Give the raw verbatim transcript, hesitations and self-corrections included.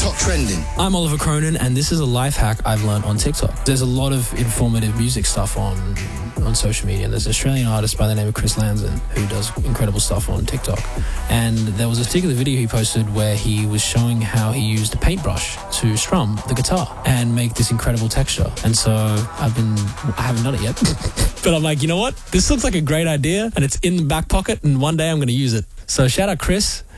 TikTok trending. I'm Oliver Cronin, and this is a life hack I've learned on TikTok. There's a lot of informative music stuff on on social media, and there's an Australian artist by the name of Chris Lanzin who does incredible stuff on TikTok. And there was a particular video he posted where he was showing how he used a paintbrush to strum the guitar and make this incredible texture. And so I've been, I haven't done it yet, but I'm like, you know what? This looks like a great idea, and it's in the back pocket, and one day I'm going to use it. So shout out Chris.